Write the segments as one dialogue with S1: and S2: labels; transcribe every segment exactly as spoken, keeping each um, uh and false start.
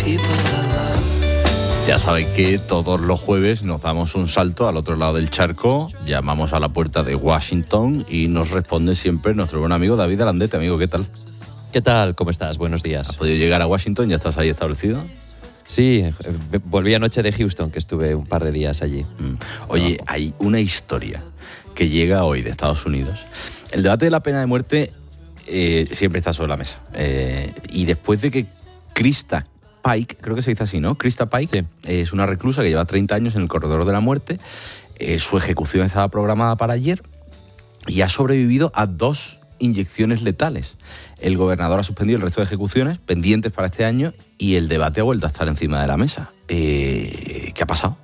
S1: Ya saben que todos los jueves nos damos un salto al otro lado del charco, llamamos a la puerta de Washington y nos responde siempre nuestro buen amigo David Alandete. Amigo, ¿qué tal?
S2: ¿Qué tal? ¿Cómo estás? Buenos días.
S1: ¿Has podido llegar a Washington? ¿Ya estás ahí establecido?
S2: Sí, volví anoche de Houston, que estuve un par de días allí.
S1: Mm. Oye, hay una historia que llega hoy de Estados Unidos. El debate de la pena de muerte eh, siempre está sobre la mesa. Eh, y después de que Krista Pike, creo que se dice así, ¿no? Krista Pike,
S2: sí.
S1: eh, es una reclusa que lleva treinta años en el corredor de la muerte. Eh, su ejecución estaba programada para ayer y ha sobrevivido a dos inyecciones letales. El gobernador ha suspendido el resto de ejecuciones pendientes para este año y el debate ha vuelto a estar encima de la mesa. Eh, ¿Qué ha pasado?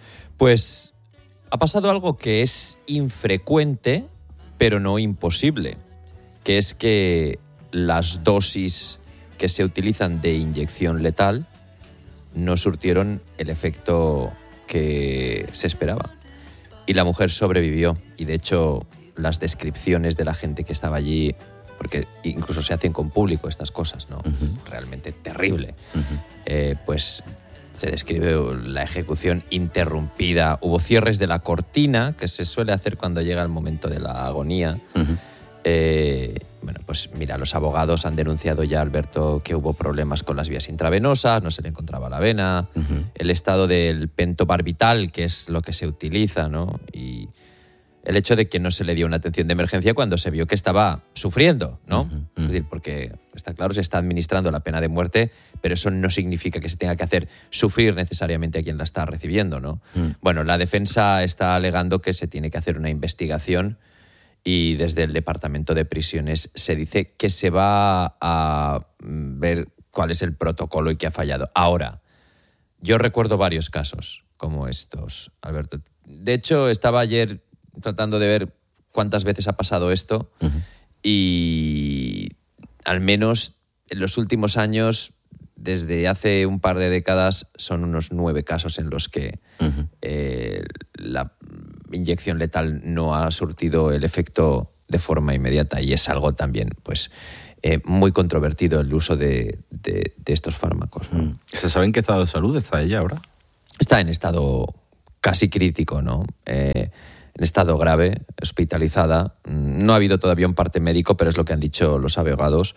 S2: Pues ha pasado algo que es infrecuente, pero no imposible, que es que las dosis que se utilizan de inyección letal no surtieron el efecto que se esperaba. Y la mujer sobrevivió. Y de hecho, las descripciones de la gente que estaba allí, porque incluso se hacen con público estas cosas, ¿no? Uh-huh. Realmente terrible. Uh-huh. Eh, pues se describe la ejecución interrumpida. Hubo cierres de la cortina, que se suele hacer cuando llega el momento de la agonía. Uh-huh. Eh, bueno, pues mira, los abogados han denunciado ya, Alberto, que hubo problemas con las vías intravenosas, no se le encontraba la vena, uh-huh. el estado del pentobarbital, que es lo que se utiliza, ¿no? Y el hecho de que no se le dio una atención de emergencia cuando se vio que estaba sufriendo, ¿no? Uh-huh. Uh-huh. Es decir, porque está claro, se está administrando la pena de muerte, pero eso no significa que se tenga que hacer sufrir necesariamente a quien la está recibiendo, ¿no? Uh-huh. Bueno, la defensa está alegando que se tiene que hacer una investigación y desde el Departamento de Prisiones se dice que se va a ver cuál es el protocolo y qué ha fallado. Ahora, yo recuerdo varios casos como estos, Alberto. De hecho, estaba ayer tratando de ver cuántas veces ha pasado esto uh-huh. y al menos en los últimos años, desde hace un par de décadas, son unos nueve casos en los que uh-huh. eh, la inyección letal no ha surtido el efecto de forma inmediata y es algo también pues eh, muy controvertido el uso de, de, de estos fármacos, ¿no?
S1: ¿Se sabe en qué estado de salud está ella ahora?
S2: Está en estado casi crítico, ¿no? Eh, en estado grave, hospitalizada. No ha habido todavía un parte médico, pero es lo que han dicho los abogados.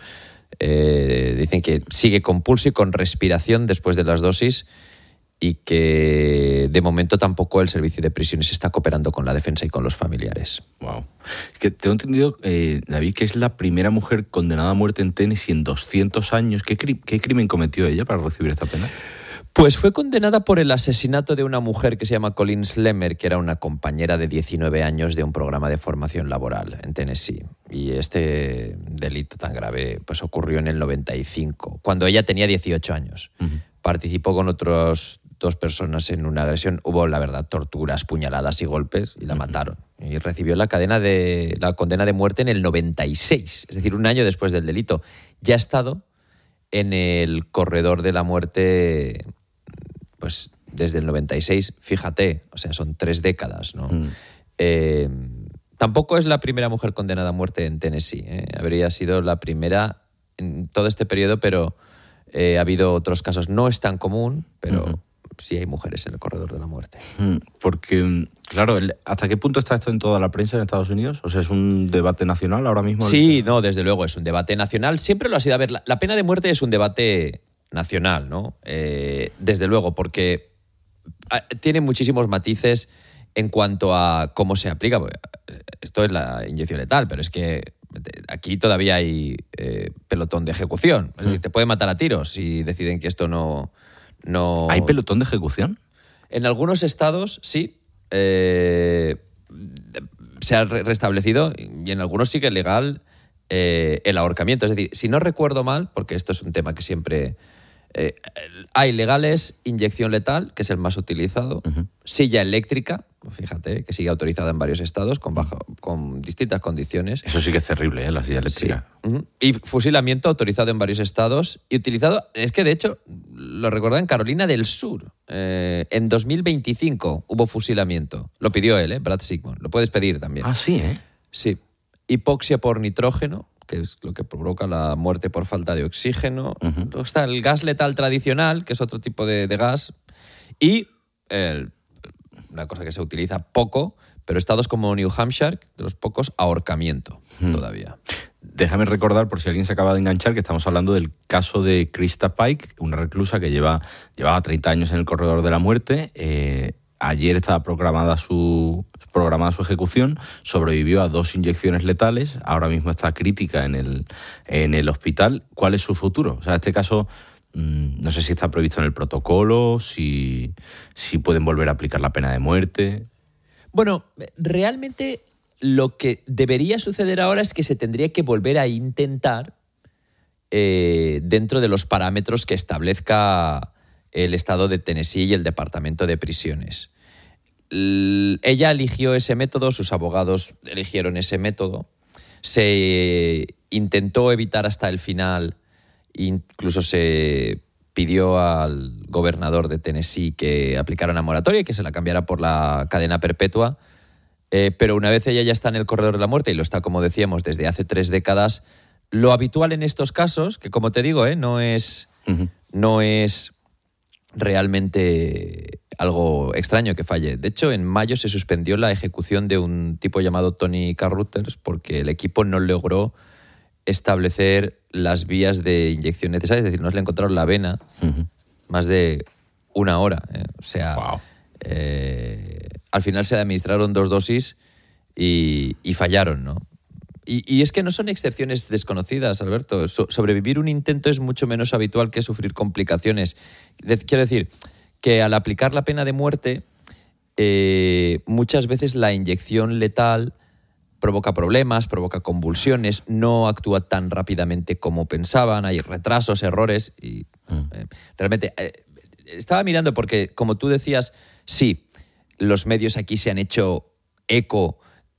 S2: Eh, dicen que sigue con pulso y con respiración después de las dosis y que de momento tampoco el servicio de prisiones está cooperando con la defensa y con los familiares.
S1: Wow. Es que tengo entendido, eh, David, que es la primera mujer condenada a muerte en Tennessee en doscientos años. ¿Qué, cri- qué crimen cometió ella para recibir esta pena?
S2: Pues fue condenada por el asesinato de una mujer que se llama Colleen Slemmer, que era una compañera de diecinueve años de un programa de formación laboral en Tennessee. Y este delito tan grave pues ocurrió en el noventa y cinco, cuando ella tenía dieciocho años. Uh-huh. Participó con otros dos personas en una agresión. Hubo, la verdad, torturas, puñaladas y golpes y la uh-huh. mataron. Y recibió la, cadena de, la condena de muerte en el noventa y seis, es decir, un año después del delito. Ya ha estado en el corredor de la muerte pues desde el noventa y seis, fíjate, o sea, son tres décadas, ¿no? Uh-huh. Eh, tampoco es la primera mujer condenada a muerte en Tennessee, ¿eh? Habría sido la primera en todo este periodo, pero eh, ha habido otros casos. No es tan común, pero uh-huh. sí hay mujeres en el corredor de la muerte.
S1: Porque, claro, ¿hasta qué punto está esto en toda la prensa en Estados Unidos? O sea, ¿es un debate nacional ahora mismo?
S2: Sí, no, desde luego es un debate nacional. Siempre lo ha sido. A ver, la, la pena de muerte es un debate nacional, ¿no? Eh, desde luego, porque tiene muchísimos matices en cuanto a cómo se aplica. Esto es la inyección letal, pero es que aquí todavía hay eh, pelotón de ejecución. Es decir, te pueden matar a tiros si deciden que esto no... No...
S1: ¿Hay pelotón de ejecución?
S2: En algunos estados, sí. Eh, se ha restablecido y en algunos sigue legal eh, el ahorcamiento. Es decir, si no recuerdo mal, porque esto es un tema que siempre... Eh, hay legales, inyección letal, que es el más utilizado, uh-huh. silla eléctrica, fíjate, que sigue autorizada en varios estados con, bajo, con distintas condiciones.
S1: Eso sí que es terrible, ¿eh? La silla eléctrica.
S2: Sí. Uh-huh. Y fusilamiento autorizado en varios estados y utilizado, es que de hecho, lo recordaba en Carolina del Sur, eh, en dos mil veinticinco hubo fusilamiento. Lo pidió él, ¿eh? Brad Sigmund. Lo puedes pedir también.
S1: Ah, sí, ¿eh?
S2: Sí. Hipoxia por nitrógeno, que es lo que provoca la muerte por falta de oxígeno.
S1: Uh-huh.
S2: Luego está el gas letal tradicional, que es otro tipo de, de gas. Y el, una cosa que se utiliza poco, pero estados como New Hampshire, de los pocos, ahorcamiento uh-huh. todavía.
S1: Déjame recordar, por si alguien se acaba de enganchar, que estamos hablando del caso de Krista Pike, una reclusa que lleva, llevaba treinta años en el corredor de la muerte. Eh, ayer estaba programada su, programada su ejecución, sobrevivió a dos inyecciones letales, ahora mismo está crítica en el, en el hospital. ¿Cuál es su futuro? O sea, este caso, mmm, no sé si está previsto en el protocolo, si, si pueden volver a aplicar la pena de muerte.
S2: Bueno, realmente lo que debería suceder ahora es que se tendría que volver a intentar eh, dentro de los parámetros que establezca el estado de Tennessee y el Departamento de Prisiones. L- ella eligió ese método, sus abogados eligieron ese método. Se intentó evitar hasta el final, incluso se pidió al gobernador de Tennessee que aplicara una moratoria y que se la cambiara por la cadena perpetua. Eh, pero una vez ella ya está en el corredor de la muerte, y lo está, como decíamos, desde hace tres décadas, lo habitual en estos casos, que como te digo, eh, no es, uh-huh. no es realmente algo extraño que falle. De hecho, en mayo se suspendió la ejecución de un tipo llamado Tony Carruthers porque el equipo no logró establecer las vías de inyección necesarias, es decir, no le encontraron la vena uh-huh. más de una hora. Eh. O sea...
S1: Wow.
S2: Eh, al final se le administraron dos dosis y, y fallaron, ¿no? Y, y es que no son excepciones desconocidas, Alberto. So, sobrevivir un intento es mucho menos habitual que sufrir complicaciones. De, quiero decir que al aplicar la pena de muerte, eh, muchas veces la inyección letal provoca problemas, provoca convulsiones, no actúa tan rápidamente como pensaban, hay retrasos, errores. Y eh, realmente eh, estaba mirando porque, como tú decías, sí, los medios aquí se han hecho eco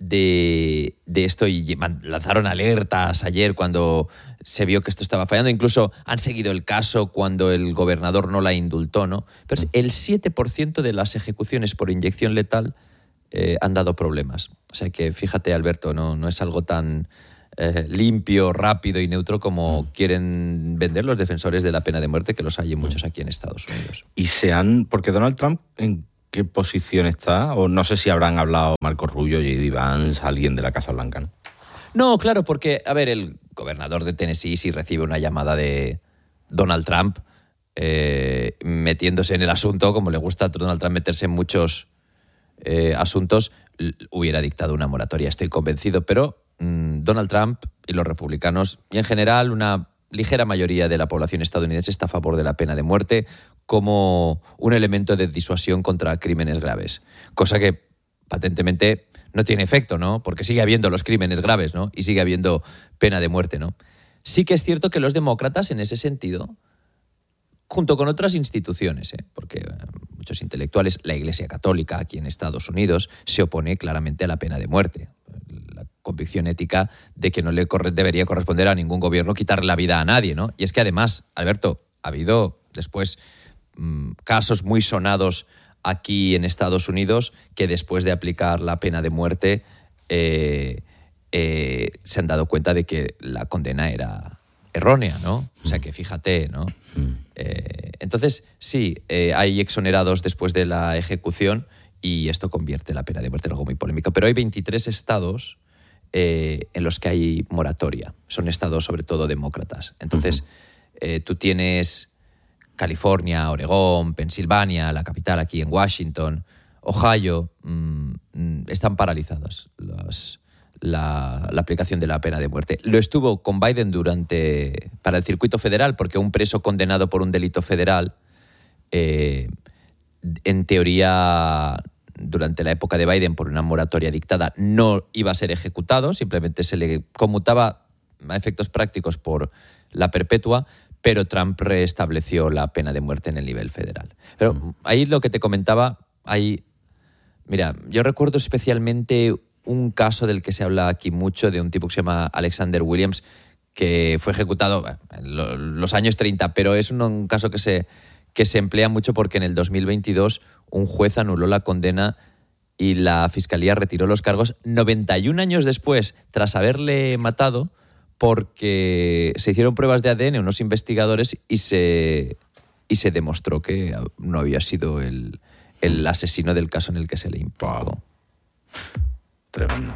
S2: de, de esto y lanzaron alertas ayer cuando se vio que esto estaba fallando. Incluso han seguido el caso cuando el gobernador no la indultó, ¿no? Pero el siete por ciento de las ejecuciones por inyección letal eh, han dado problemas. O sea que fíjate, Alberto, no, no es algo tan eh, limpio, rápido y neutro como quieren vender los defensores de la pena de muerte, que los hay muchos aquí en Estados Unidos.
S1: Y se han... Porque Donald Trump... En... ¿Qué posición está? O no sé si habrán hablado Marco Rubio, J D Vance, alguien de la Casa Blanca, ¿no?
S2: No, claro, porque, a ver, el gobernador de Tennessee, si recibe una llamada de Donald Trump eh, metiéndose en el asunto, como le gusta a Donald Trump meterse en muchos eh, asuntos, hubiera dictado una moratoria, estoy convencido. Pero mmm, Donald Trump y los republicanos, y en general una ligera mayoría de la población estadounidense, está a favor de la pena de muerte como un elemento de disuasión contra crímenes graves. Cosa que patentemente no tiene efecto, ¿no? Porque sigue habiendo los crímenes graves, ¿no? Y sigue habiendo pena de muerte, ¿no? Sí que es cierto que los demócratas, en ese sentido, junto con otras instituciones, ¿eh? Porque muchos intelectuales, la Iglesia Católica aquí en Estados Unidos, se opone claramente a la pena de muerte. La convicción ética de que no le corre, debería corresponder a ningún gobierno quitarle la vida a nadie, ¿no? Y es que además, Alberto, ha habido después mmm, casos muy sonados aquí en Estados Unidos que después de aplicar la pena de muerte eh, eh, se han dado cuenta de que la condena era errónea, ¿no? O sea que fíjate, ¿no? Eh, entonces, sí, eh, hay exonerados después de la ejecución y esto convierte la pena de muerte en algo muy polémico. Pero hay veintitrés estados eh, en los que hay moratoria. Son estados sobre todo demócratas. Entonces, uh-huh. eh, tú tienes California, Oregón, Pensilvania, la capital aquí en Washington, Ohio, mmm, están paralizadas las, la, la aplicación de la pena de muerte. Lo estuvo con Biden durante para el circuito federal, porque un preso condenado por un delito federal, eh, en teoría, durante la época de Biden, por una moratoria dictada, no iba a ser ejecutado, simplemente se le conmutaba a efectos prácticos por la perpetua, pero Trump restableció la pena de muerte en el nivel federal. Pero mm. ahí lo que te comentaba, ahí, mira, yo recuerdo especialmente un caso del que se habla aquí mucho, de un tipo que se llama Alexander Williams, que fue ejecutado en los años treinta, pero es un, un caso que se, que se emplea mucho porque en el dos mil veintidós un juez anuló la condena y la fiscalía retiró los cargos noventa y un años después, tras haberle matado, porque se hicieron pruebas de A D N a unos investigadores y se, y se demostró que no había sido el, el asesino del caso en el que se le imputó.
S1: Wow. Tremendo.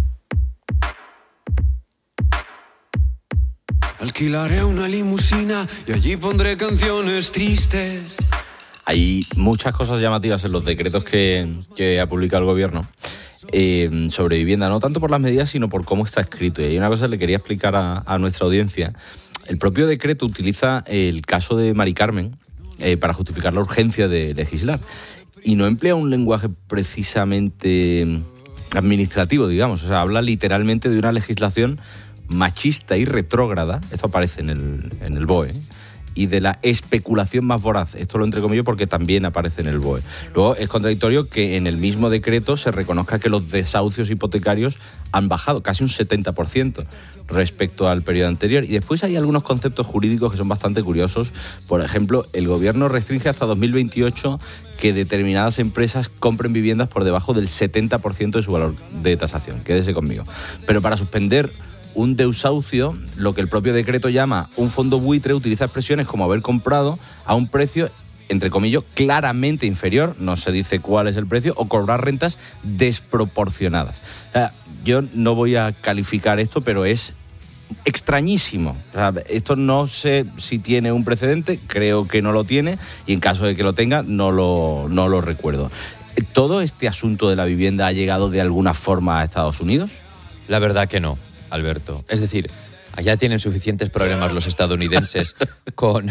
S3: Alquilaré una limusina y allí pondré canciones tristes.
S1: Hay muchas cosas llamativas en los decretos que, que ha publicado el gobierno eh, sobre vivienda, no tanto por las medidas, sino por cómo está escrito. Y hay una cosa que le quería explicar a, a nuestra audiencia. El propio decreto utiliza el caso de Mari Carmen eh, para justificar la urgencia de legislar. Y no emplea un lenguaje precisamente administrativo, digamos. O sea, habla literalmente de una legislación machista y retrógrada, esto aparece en el, en el B O E, y de la especulación más voraz, esto lo entrecomillo porque también aparece en el B O E. Luego es contradictorio que en el mismo decreto se reconozca que los desahucios hipotecarios han bajado casi un setenta por ciento respecto al periodo anterior. Y después hay algunos conceptos jurídicos que son bastante curiosos. Por ejemplo, el gobierno restringe hasta dos mil veintiocho que determinadas empresas compren viviendas por debajo del setenta por ciento de su valor de tasación. Quédese conmigo. Pero para suspender un desahucio, lo que el propio decreto llama un fondo buitre, utiliza expresiones como haber comprado a un precio, entre comillas, claramente inferior, no se dice cuál es el precio, o cobrar rentas desproporcionadas. O sea, yo no voy a calificar esto, pero es extrañísimo. O sea, esto no sé si tiene un precedente, creo que no lo tiene, y en caso de que lo tenga, no lo, no lo recuerdo. ¿Todo este asunto de la vivienda ha llegado de alguna forma a Estados Unidos?
S2: La verdad que no, Alberto. Es decir, allá tienen suficientes problemas los estadounidenses con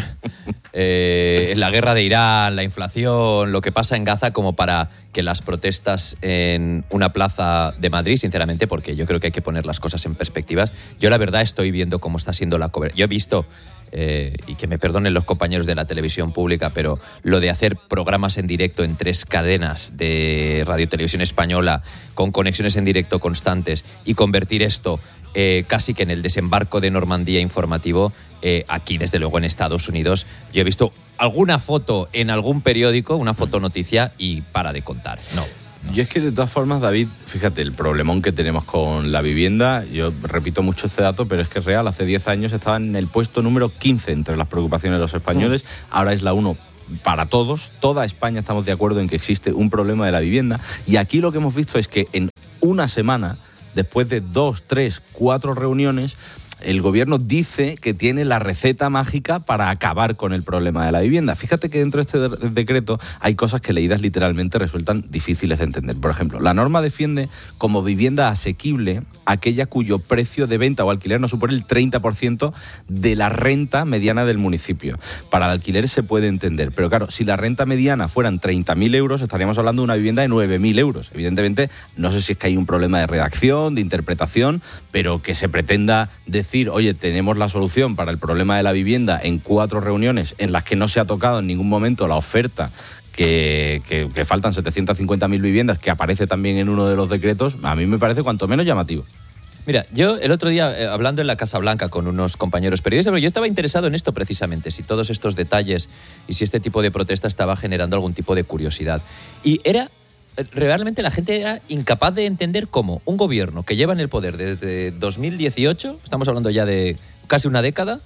S2: eh, la guerra de Irán, la inflación, lo que pasa en Gaza, como para que las protestas en una plaza de Madrid, sinceramente, porque yo creo que hay que poner las cosas en perspectivas. Yo la verdad estoy viendo cómo está siendo la cobertura. Yo he visto, eh, y que me perdonen los compañeros de la televisión pública, pero lo de hacer programas en directo en tres cadenas de Radio Televisión Española con conexiones en directo constantes y convertir esto Eh, casi que en el desembarco de Normandía informativo, eh, aquí desde luego en Estados Unidos. Yo he visto alguna foto en algún periódico, una fotonoticia, y para de contar. No, no.
S1: Yo es que de todas formas, David, fíjate, el problemón que tenemos con la vivienda, yo repito mucho este dato, pero es que es real. Hace diez años estaba en el puesto número quince entre las preocupaciones de los españoles, mm. ahora es la uno para todos. Toda España estamos de acuerdo en que existe un problema de la vivienda, y aquí lo que hemos visto es que en una semana, después de dos, tres, cuatro reuniones, el gobierno dice que tiene la receta mágica para acabar con el problema de la vivienda. Fíjate que dentro de este de- decreto hay cosas que leídas literalmente resultan difíciles de entender. Por ejemplo, la norma defiende como vivienda asequible aquella cuyo precio de venta o alquiler no supone el treinta por ciento de la renta mediana del municipio. Para el alquiler se puede entender, pero claro, si la renta mediana fueran treinta mil euros, estaríamos hablando de una vivienda de nueve mil euros. Evidentemente, no sé si es que hay un problema de redacción, de interpretación, pero que se pretenda decir decir, oye, tenemos la solución para el problema de la vivienda en cuatro reuniones en las que no se ha tocado en ningún momento la oferta, que, que, que faltan setecientas cincuenta mil viviendas, que aparece también en uno de los decretos, a mí me parece cuanto menos llamativo.
S2: Mira, yo el otro día, eh, hablando en la Casa Blanca con unos compañeros periodistas, pero yo estaba interesado en esto precisamente, si todos estos detalles y si este tipo de protesta estaba generando algún tipo de curiosidad. Y era... realmente la gente era incapaz de entender cómo un gobierno que lleva en el poder desde dos mil dieciocho, estamos hablando ya de casi una década,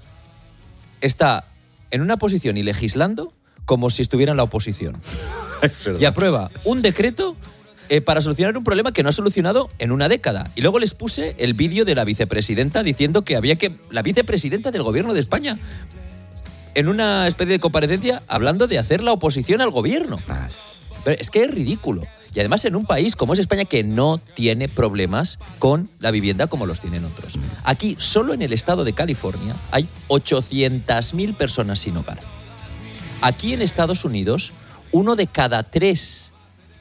S2: está en una posición y legislando como si estuviera en la oposición. Y aprueba un decreto eh, para solucionar un problema que no ha solucionado en una década. Y luego les puse el vídeo de la vicepresidenta diciendo que había que... La vicepresidenta del gobierno de España, en una especie de comparecencia, hablando de hacer la oposición al gobierno. Pero es que es ridículo. Y además en un país como es España, que no tiene problemas con la vivienda como los tienen otros. Aquí, solo en el estado de California, hay ochocientas mil personas sin hogar. Aquí en Estados Unidos, uno de cada tres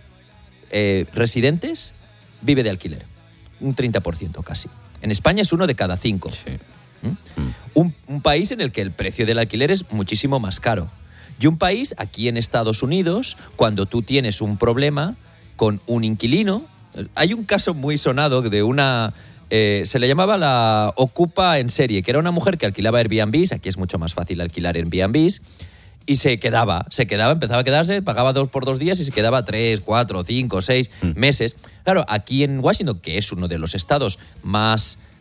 S2: eh, residentes vive de alquiler. Un treinta por ciento casi. En España es uno de cada cinco.
S1: Sí.
S2: ¿Mm? Un, un país en el que el precio del alquiler es muchísimo más caro. Y un país, aquí en Estados Unidos, cuando tú tienes un problema con un inquilino, hay un caso muy sonado de una... Eh, se le llamaba la ocupa en serie, que era una mujer que alquilaba Airbnbs, aquí es mucho más fácil alquilar Airbnbs, y se quedaba, se quedaba, empezaba a quedarse, pagaba dos por dos días y se quedaba tres, cuatro, cinco, seis mm. meses. Claro, aquí en Washington, que es uno de los estados más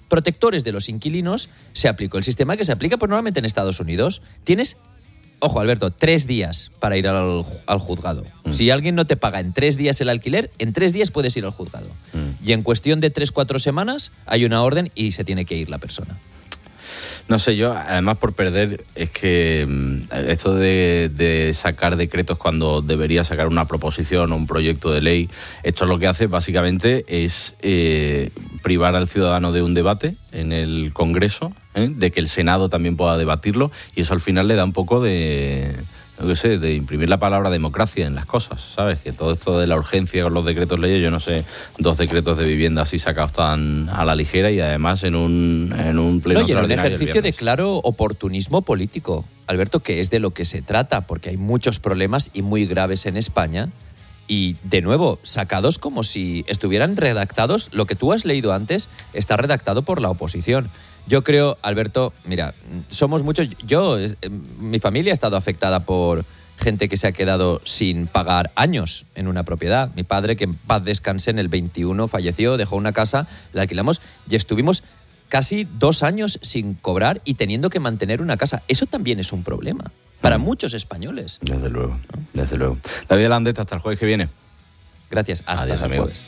S2: protectores de los inquilinos se aplicó el sistema que se aplica pues, normalmente en Estados Unidos. Tienes, ojo Alberto, tres días para ir al, al juzgado. Mm. Si alguien no te paga en tres días el alquiler, en tres días puedes ir al juzgado. Mm. Y en cuestión de tres, cuatro semanas hay una orden y se tiene que ir la persona.
S1: No sé, yo, además por perder, es que esto de, de sacar decretos cuando debería sacar una proposición o un proyecto de ley, esto lo que hace básicamente es eh, privar al ciudadano de un debate en el Congreso, ¿eh? de que el Senado también pueda debatirlo, y eso al final le da un poco de... no qué sé, de imprimir la palabra democracia en las cosas, ¿sabes? Que todo esto de la urgencia con los decretos leyes, yo no sé, dos decretos de vivienda así sacados tan a la ligera y además en un, en un pleno
S2: no, y en un
S1: extraordinario
S2: ejercicio de claro oportunismo político, Alberto, que es de lo que se trata, porque hay muchos problemas y muy graves en España y, de nuevo, sacados como si estuvieran redactados, lo que tú has leído antes está redactado por la oposición. Yo creo, Alberto, mira, somos muchos... Yo, mi familia ha estado afectada por gente que se ha quedado sin pagar años en una propiedad. Mi padre, que en paz descanse, en el veintiuno falleció, dejó una casa, la alquilamos y estuvimos casi dos años sin cobrar y teniendo que mantener una casa. Eso también es un problema para mm. muchos españoles.
S1: Desde luego, ¿no? Desde luego. David Landet, hasta el jueves que viene.
S2: Gracias, hasta
S1: Adiós,
S2: el
S1: amigo.
S2: jueves.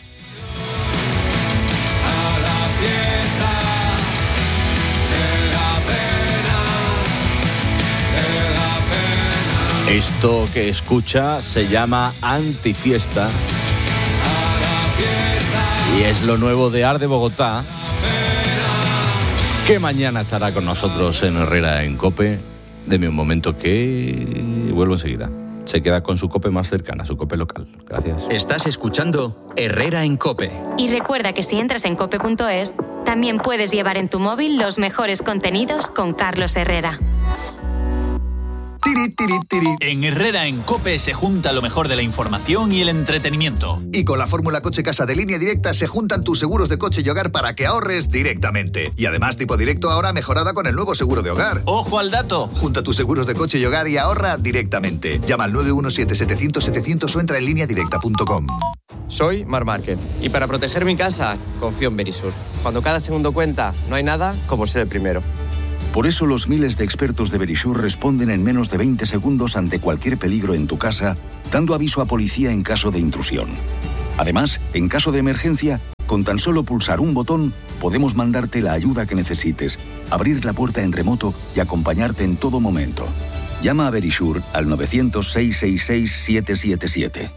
S1: Esto que escucha se llama Antifiesta y es lo nuevo de Ar de Bogotá, que mañana estará con nosotros en Herrera en COPE. Deme un momento que vuelvo enseguida. Se queda con su COPE más cercana, su COPE local. Gracias.
S4: Estás escuchando Herrera en COPE.
S5: Y recuerda que si entras en cope punto es, también puedes llevar en tu móvil los mejores contenidos con Carlos Herrera.
S6: Tiri, tiri, tiri. En Herrera en COPE se junta lo mejor de la información y el entretenimiento.
S7: Y con la fórmula Coche Casa de Línea Directa se juntan tus seguros de coche y hogar para que ahorres directamente. Y además tipo directo ahora mejorada con el nuevo seguro de hogar.
S6: ¡Ojo al dato!
S7: Junta tus seguros de coche y hogar y ahorra directamente. Llama al nueve uno siete, setecientos, setecientos o entra en línea directa punto com.
S8: Soy Mar Márquez y para proteger mi casa confío en Verisur. Cuando cada segundo cuenta, no hay nada como ser el primero.
S9: Por eso los miles de expertos de Verisur responden en menos de veinte segundos ante cualquier peligro en tu casa, dando aviso a policía en caso de intrusión. Además, en caso de emergencia, con tan solo pulsar un botón, podemos mandarte la ayuda que necesites, abrir la puerta en remoto y acompañarte en todo momento. Llama a Verisur al nueve cero cero, seis seis seis, siete siete siete.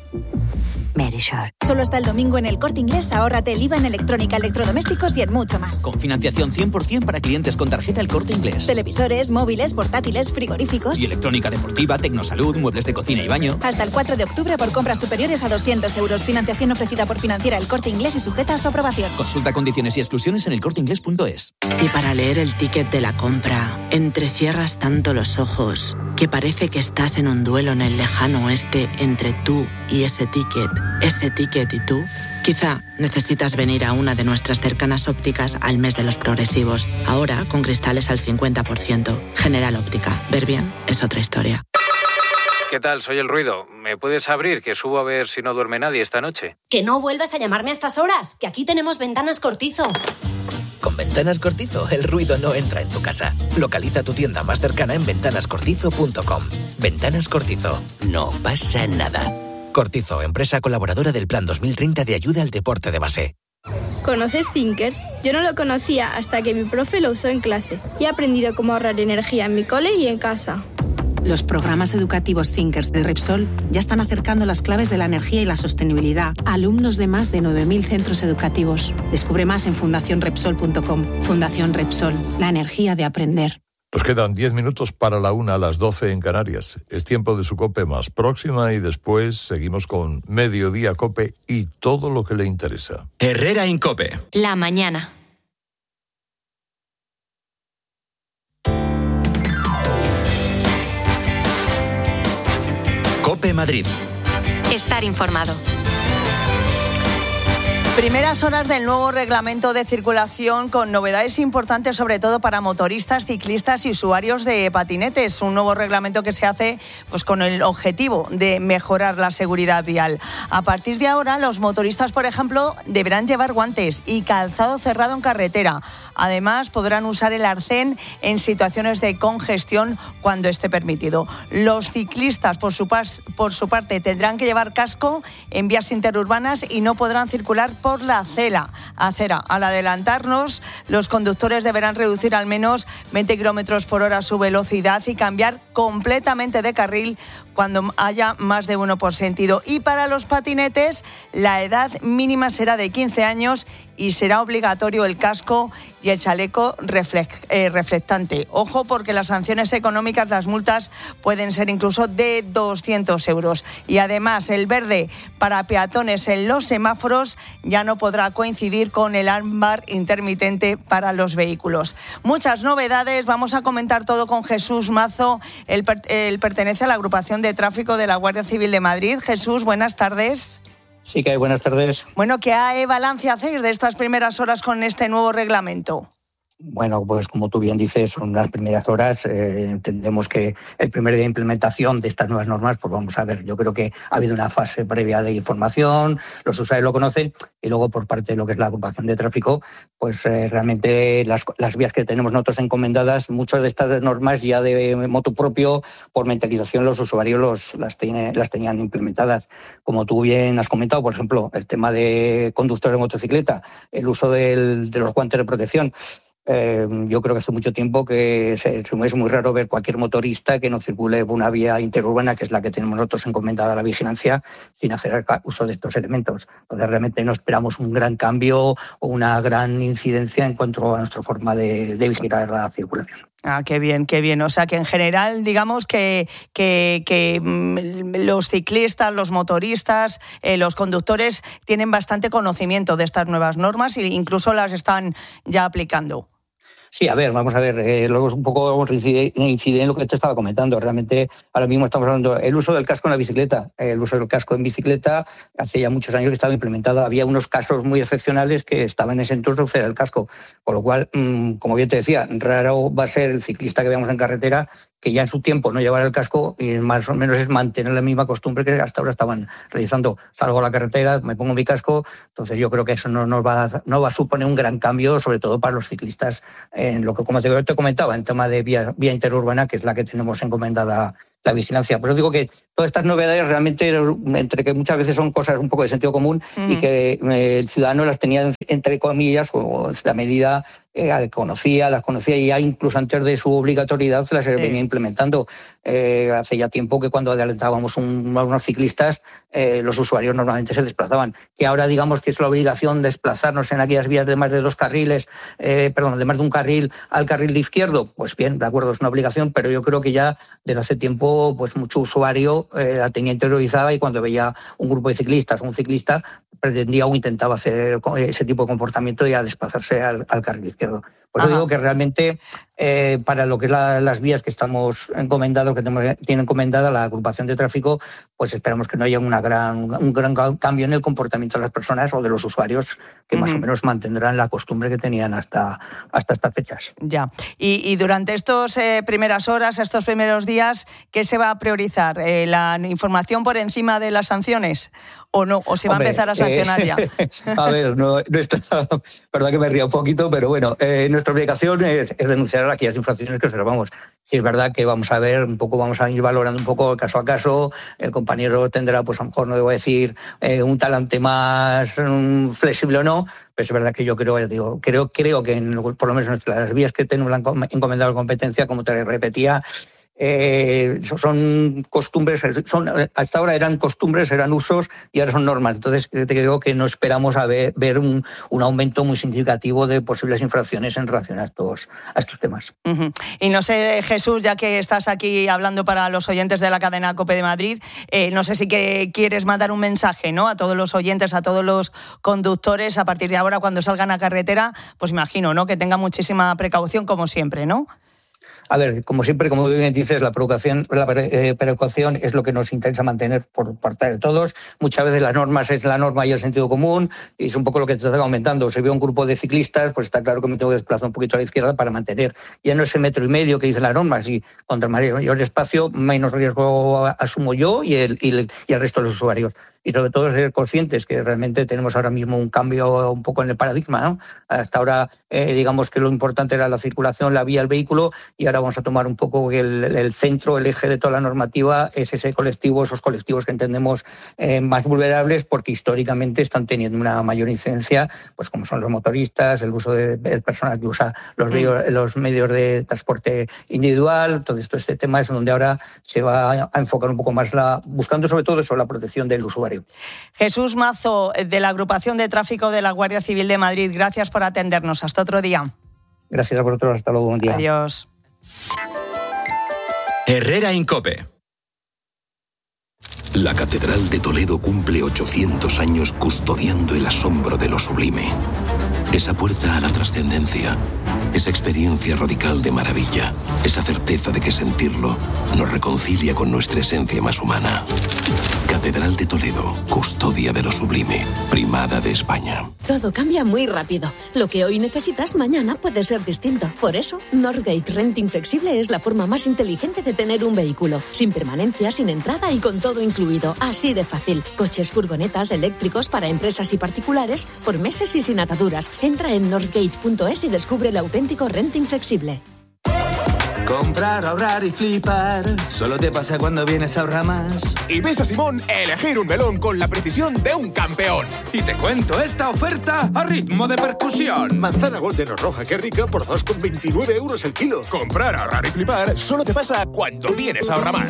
S10: Verisur. Solo hasta el domingo en El Corte Inglés ahórrate el I V A en electrónica, electrodomésticos y en mucho más.
S11: Con financiación cien por ciento para clientes con tarjeta El Corte Inglés.
S10: Televisores, móviles, portátiles, frigoríficos.
S11: Y electrónica deportiva, tecnosalud, muebles de cocina y baño.
S10: Hasta el cuatro de octubre por compras superiores a doscientos euros. Financiación ofrecida por Financiera El Corte Inglés y sujeta a su aprobación.
S11: Consulta condiciones y exclusiones en el corte inglés punto es.
S12: Si para leer el ticket de la compra entrecierras tanto los ojos que parece que estás en un duelo en el lejano oeste entre tú y ese ticket, ese ticket y tú, quizá necesitas venir a una de nuestras cercanas ópticas al mes de los progresivos. Ahora con cristales al cincuenta por ciento. General Óptica. Ver bien es otra historia.
S13: ¿Qué tal? Soy El Ruido. ¿Me puedes abrir? Que subo a ver si no duerme nadie esta noche.
S14: Que no vuelvas a llamarme a estas horas, que aquí tenemos Ventanas Cortizo.
S11: Con Ventanas Cortizo, el ruido no entra en tu casa. Localiza tu tienda más cercana en ventanas cortizo punto com. Ventanas Cortizo. No pasa nada. Cortizo, empresa colaboradora del Plan dos mil treinta de ayuda al deporte de base.
S15: ¿Conoces Thinkers? Yo no lo conocía hasta que mi profe lo usó en clase. Y he aprendido cómo ahorrar energía en mi cole y en casa.
S16: Los programas educativos Thinkers de Repsol ya están acercando las claves de la energía y la sostenibilidad a alumnos de más de nueve mil centros educativos. Descubre más en fundación repsol punto com. Fundación Repsol, la energía de aprender.
S17: Nos quedan diez minutos para la una, a las doce en Canarias. Es tiempo de su COPE más próxima y después seguimos con Mediodía COPE y todo lo que le interesa.
S4: Herrera en COPE.
S5: La mañana.
S4: COPE Madrid.
S5: Estar informado.
S18: Primeras horas del nuevo reglamento de circulación con novedades importantes, sobre todo para motoristas, ciclistas y usuarios de patinetes. Un nuevo reglamento que se hace pues, con el objetivo de mejorar la seguridad vial. A partir de ahora, los motoristas, por ejemplo, deberán llevar guantes y calzado cerrado en carretera. Además, podrán usar el arcén en situaciones de congestión cuando esté permitido. Los ciclistas, por su, pas, por su parte, tendrán que llevar casco en vías interurbanas y no podrán circular por la acera. acera. Al adelantarnos, los conductores deberán reducir al menos veinte kilómetros por hora su velocidad y cambiar completamente de carril cuando haya más de uno por sentido. Y para los patinetes, la edad mínima será de quince años y será obligatorio el casco y el chaleco reflex, eh, reflectante. Ojo, porque las sanciones económicas, las multas, pueden ser incluso de doscientos euros. Y además, el verde para peatones en los semáforos ya no podrá coincidir con el ámbar intermitente para los vehículos. Muchas novedades, vamos a comentar todo con Jesús Mazo. Él, él pertenece a la agrupación de tráfico de la Guardia Civil de Madrid. Jesús, buenas tardes.
S19: Sí, que hay buenas tardes.
S18: Bueno, ¿qué balance hacéis de estas primeras horas con este nuevo reglamento?
S19: Bueno, pues como tú bien dices, son las primeras horas. Eh, entendemos que el primer día de implementación de estas nuevas normas, pues vamos a ver, yo creo que ha habido una fase previa de información, los usuarios lo conocen, y luego por parte de lo que es la agrupación de tráfico, pues eh, realmente las, las vías que tenemos nosotros encomendadas, muchas de estas normas ya de motu propio, por mentalización los usuarios los, las, tiene, las tenían implementadas. Como tú bien has comentado, por ejemplo, el tema de conductores de motocicleta, el uso del, de los guantes de protección. Eh, yo creo que hace mucho tiempo que se, es muy raro ver cualquier motorista que no circule por una vía interurbana, que es la que tenemos nosotros encomendada a la vigilancia, sin hacer uso de estos elementos. Entonces realmente no esperamos un gran cambio o una gran incidencia en cuanto a nuestra forma de, de vigilar la circulación.
S18: Ah, qué bien, qué bien. O sea que en general, digamos que, que, que los ciclistas, los motoristas, eh, los conductores tienen bastante conocimiento de estas nuevas normas e incluso las están ya aplicando.
S19: Sí, a ver, vamos a ver, eh, luego es un poco incide, incide en lo que te estaba comentando. Realmente ahora mismo estamos hablando del uso del casco en la bicicleta. El uso del casco en bicicleta hace ya muchos años que estaba implementado. Había unos casos muy excepcionales que estaban exentos de usar el casco. Con lo cual, mmm, como bien te decía, raro va a ser el ciclista que veamos en carretera que ya en su tiempo no llevara el casco y más o menos es mantener la misma costumbre que hasta ahora estaban realizando. Salgo a la carretera, me pongo mi casco, entonces yo creo que eso no nos va a, no va a suponer un gran cambio, sobre todo para los ciclistas, en lo que, como te, te comentaba, en tema de vía, vía interurbana, que es la que tenemos encomendada la vigilancia. Por eso digo que todas estas novedades realmente, entre que muchas veces son cosas un poco de sentido común uh-huh. y que eh, el ciudadano las tenía entre comillas o en la medida eh, conocía, las conocía y ya incluso antes de su obligatoriedad las sí. venía implementando. Eh, hace ya tiempo que cuando adelantábamos un, a unos ciclistas eh, los usuarios normalmente se desplazaban. Que ahora digamos que es la obligación desplazarnos en aquellas vías de más de dos carriles, eh, perdón, de más de un carril al carril izquierdo, pues bien, de acuerdo, es una obligación, pero yo creo que ya desde hace tiempo pues mucho usuario eh, la tenía interiorizada y cuando veía un grupo de ciclistas o un ciclista pretendía o intentaba hacer ese tipo de comportamiento y a desplazarse al, al carril izquierdo. Por eso Ajá. digo que realmente eh, para lo que es la, las vías que estamos encomendados, que tenemos, tiene encomendada la agrupación de tráfico, pues esperamos que no haya una gran, un gran cambio en el comportamiento de las personas o de los usuarios que uh-huh. más o menos mantendrán la costumbre que tenían hasta, hasta estas fechas.
S18: Ya. Y, y durante estas eh, primeras horas, estos primeros días, ¿qué se va a priorizar? Eh, ¿La información por encima de las sanciones? ¿O no? ¿O se va Hombre, a empezar a sancionar eh,
S19: ya? A ver, no, no está, verdad que me ría un poquito, pero bueno, eh, nuestra obligación es, es denunciar aquellas infracciones que observamos. Si es verdad que vamos a ver un poco, vamos a ir valorando un poco caso a caso, el compañero tendrá, pues a lo mejor no debo decir eh, un talante más um, flexible o no, pero es verdad que yo creo, digo, creo, creo que en, por lo menos en las vías que tenemos encomendado la competencia, como te repetía, Eh, son costumbres, son, hasta ahora eran costumbres, eran usos y ahora son normas. Entonces te digo que no esperamos a ver, ver un, un aumento muy significativo de posibles infracciones en relación a estos, a estos temas.
S18: Uh-huh. Y no sé, Jesús, ya que estás aquí hablando para los oyentes de la cadena COPE de Madrid, eh, no sé si que quieres mandar un mensaje, ¿no?, a todos los oyentes, a todos los conductores, a partir de ahora cuando salgan a carretera, pues imagino, ¿no?, que tengan muchísima precaución como siempre, ¿no?
S19: A ver, como siempre, como bien dices, la precaución, la eh, precaución es lo que nos interesa mantener por parte de todos. Muchas veces las normas es la norma y el sentido común, y es un poco lo que te está comentando. Si veo un grupo de ciclistas, pues está claro que me tengo que desplazar un poquito a la izquierda para mantener ya no ese metro y medio que dicen las normas, y contra mayor espacio, menos riesgo asumo yo y el, y el, y el resto de los usuarios. Y sobre todo ser conscientes que realmente tenemos ahora mismo un cambio un poco en el paradigma, ¿no? Hasta ahora, eh, digamos que lo importante era la circulación, la vía, el vehículo, y ahora vamos a tomar un poco el, el centro, el eje de toda la normativa, es ese colectivo, esos colectivos que entendemos eh, más vulnerables, porque históricamente están teniendo una mayor incidencia, pues como son los motoristas, el uso de, del personal que usa los, mm. medios, los medios de transporte individual. Todo esto, este tema es donde ahora se va a enfocar un poco más, la buscando sobre todo eso, la protección del usuario.
S18: Jesús Mazo, de la Agrupación de Tráfico de la Guardia Civil de Madrid, gracias por atendernos. Hasta otro día.
S19: Gracias a vosotros, hasta luego, buen día.
S18: Adiós.
S4: Herrera en COPE.
S20: La Catedral de Toledo cumple ochocientos años custodiando el asombro de lo sublime. Esa puerta a la trascendencia, esa experiencia radical de maravilla, esa certeza de que sentirlo nos reconcilia con nuestra esencia más humana. Catedral de Toledo, custodia de lo sublime, primada de España.
S21: Todo cambia muy rápido. Lo que hoy necesitas, mañana puede ser distinto. Por eso, Northgate Renting Flexible es la forma más inteligente de tener un vehículo. Sin permanencia, sin entrada y con todo incluido. Así de fácil. Coches, furgonetas, eléctricos para empresas y particulares por meses y sin ataduras. Entra en northgate punto es y descubre el auténtico renting flexible.
S22: Comprar, ahorrar y flipar solo te pasa cuando vienes a Ahorra Más.
S23: Y ves a Simón elegir un melón con la precisión de un campeón. Y te cuento esta oferta a ritmo de percusión.
S24: Manzana golden o roja, qué rica, por dos con veintinueve euros el kilo.
S23: Comprar, ahorrar y flipar solo te pasa cuando vienes a Ahorra Más.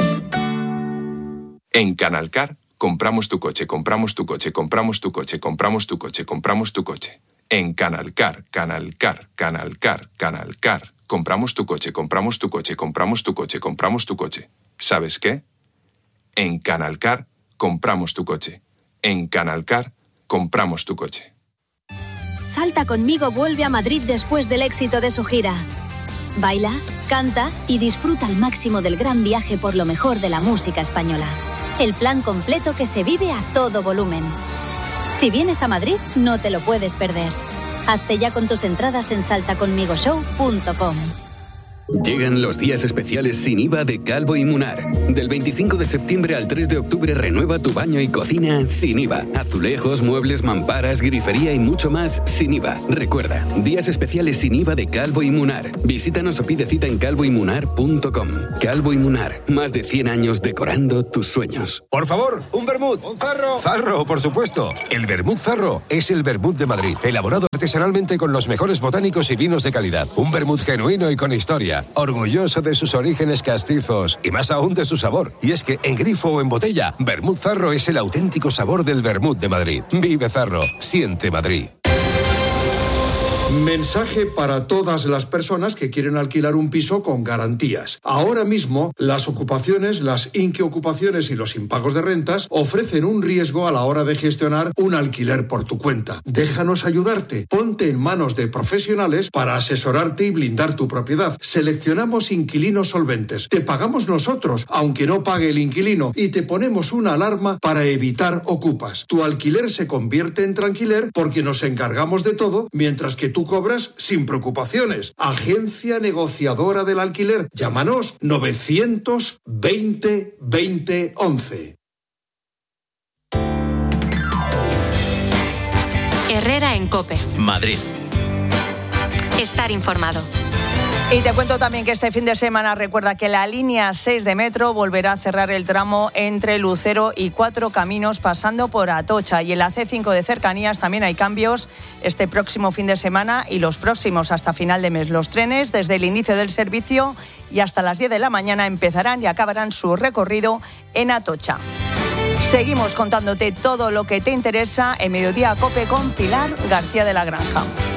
S25: En Canalcar, compramos tu coche, compramos tu coche, compramos tu coche, compramos tu coche, compramos tu coche. En Canalcar, Canalcar, Canalcar, Canalcar. Compramos tu coche, compramos tu coche, compramos tu coche, compramos tu coche. ¿Sabes qué? En Canalcar, compramos tu coche. En Canalcar, compramos tu coche.
S26: Salta conmigo vuelve a Madrid después del éxito de su gira. Baila, canta y disfruta al máximo del gran viaje por lo mejor de la música española. El plan completo que se vive a todo volumen. Si vienes a Madrid, no te lo puedes perder. Hazte ya con tus entradas en salta conmigo show punto com.
S27: Llegan los días especiales sin I V A de Calvo y Munar. Del veinticinco de septiembre al tres de octubre renueva tu baño y cocina sin I V A. Azulejos, muebles, mamparas, grifería y mucho más sin I V A. Recuerda, días especiales sin I V A de Calvo y Munar. Visítanos o pide cita en calvo y munar punto com. Calvo y Munar, más de cien años decorando tus sueños.
S28: Por favor, un vermut. Un zarro. Zarro, por supuesto. El vermut Zarro es el vermut de Madrid, elaborado artesanalmente con los mejores botánicos y vinos de calidad. Un vermut genuino y con historia. Orgulloso de sus orígenes castizos y más aún de su sabor. Y es que en grifo o en botella, Vermut Zarro es el auténtico sabor del vermut de Madrid. Vive Zarro, siente Madrid.
S29: Mensaje para todas las personas que quieren alquilar un piso con garantías. Ahora mismo, las ocupaciones, las inquiocupaciones y los impagos de rentas ofrecen un riesgo a la hora de gestionar un alquiler por tu cuenta. Déjanos ayudarte. Ponte en manos de profesionales para asesorarte y blindar tu propiedad. Seleccionamos inquilinos solventes. Te pagamos nosotros, aunque no pague el inquilino, y te ponemos una alarma para evitar ocupas. Tu alquiler se convierte en tranquiler porque nos encargamos de todo, mientras que tú cobras sin preocupaciones. Agencia negociadora del alquiler. Llámanos novecientos veinte veinte once.
S5: Herrera en COPE.
S4: Madrid.
S5: Estar informado.
S18: Y te cuento también que este fin de semana recuerda que la línea seis de metro volverá a cerrar el tramo entre Lucero y Cuatro Caminos pasando por Atocha. Y en la ce cinco de cercanías también hay cambios este próximo fin de semana y los próximos hasta final de mes. Los trenes desde el inicio del servicio y hasta las diez de la mañana empezarán y acabarán su recorrido en Atocha. Seguimos contándote todo lo que te interesa en Mediodía COPE con Pilar García de la Granja.